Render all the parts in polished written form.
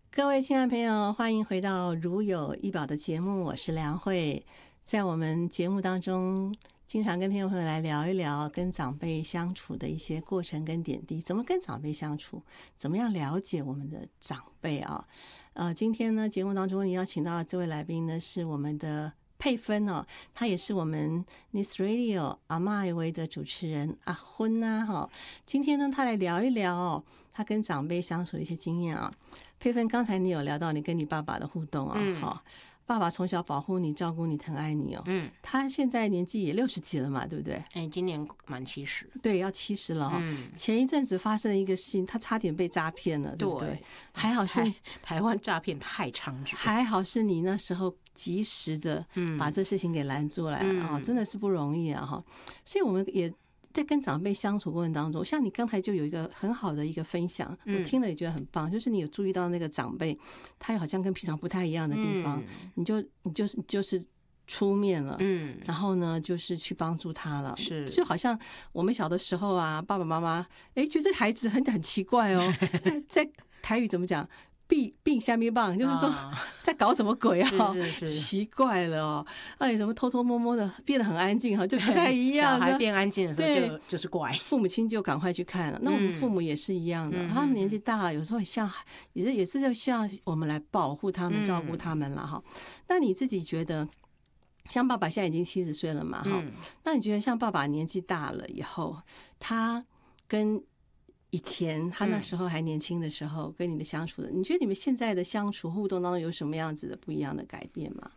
各位亲爱的朋友，欢迎回到如有一宝的节目，我是梁慧。在我们节目当中，经常跟听众朋友来聊一聊跟长辈相处的一些过程跟点滴，怎么跟长辈相处，怎么样了解我们的长辈啊。今天呢，节目当中你邀请到的这位来宾呢，是我们的佩芬哦，他也是我们 Nice Radio 阿嬷维的主持人阿昏呐哈。今天呢，他来聊一聊哦，他跟长辈相处的一些经验啊。佩芬，刚才你有聊到你跟你爸爸的互动啊，哈、爸爸从小保护你、照顾你、疼爱你哦。他现在年纪也60几了嘛，对不对？ 今年满70， 对，要70了哈、前一阵子发生了一个事情，他差点被诈骗了，对不对？还好是台湾诈骗太猖獗， 还好是你那时候及时的把这事情给拦住来啊、真的是不容易啊哈。所以我们也在跟长辈相处过程当中，像你刚才就有一个很好的一个分享，我听了也觉得很棒，就是你有注意到那个长辈，他好像跟平常不太一样的地方，你就是出面了，然后呢，就是去帮助他了，就好像我们小的时候啊，爸爸妈妈觉得这孩子很奇怪哦，在台语怎么讲？病下面棒，就是说在搞什么鬼啊？ 是奇怪了哦，什么偷偷摸摸的变得很安静哈，就不太一样。 小孩变安静的时候就是怪， 父母亲就赶快去看了。那我们父母也是一样的，他们年纪大了，有时候也是要像我们来保护他们、照顾他们了哈。那你自己觉得？像爸爸现在已经70岁了嘛，哈，那你觉得像爸爸年纪大了以后，他跟以前他那时候还年轻的时候跟你的相处的，你觉得你们现在的相处互动当中有什么样子的不一样的改变吗？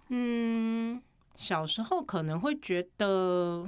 小时候可能会觉得，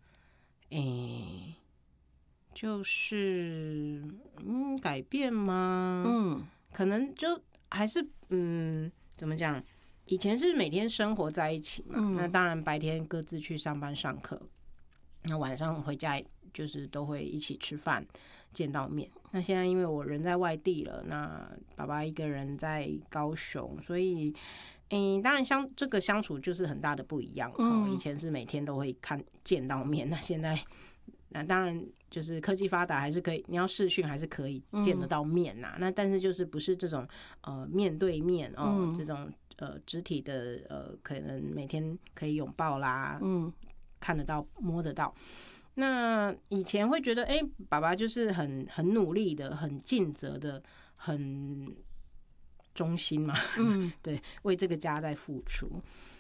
就是改变吗？可能就还是怎么讲？以前是每天生活在一起嘛，那当然白天各自去上班上课，那晚上回家就是都会一起吃饭见到面。那现在因为我人在外地了，那爸爸一个人在高雄，所以当然这个相处就是很大的不一样。以前是每天都会见到面，那现在那当然就是科技发达，还是可以，你要视讯还是可以见得到面呐。那但是就是不是这种面对面这种肢体的可能每天可以拥抱啦，看得到摸得到。那以前会觉得爸爸就是很努力的，很尽责的，很忠心嘛，对，为这个家在付出。